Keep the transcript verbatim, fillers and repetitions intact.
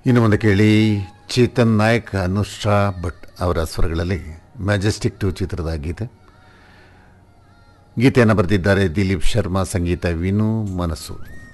ಇನ್ನು ಮುಂದೆ ಕೇಳಿ ಚೇತನ್ ನಾಯಕ್ ಅನುಷ್ಠಾ ಭಟ್ ಅವರ ಸ್ವರಗಳಲ್ಲಿ ಮ್ಯಾಜೆಸ್ಟಿಕ್ ಟು ಚಿತ್ರದ ಗೀತೆ. ಗೀತೆಯನ್ನು ಬರೆದಿದ್ದಾರೆ ದಿಲೀಪ್ ಶರ್ಮಾ, ಸಂಗೀತ ವಿನು ಮನಸ್ಸು.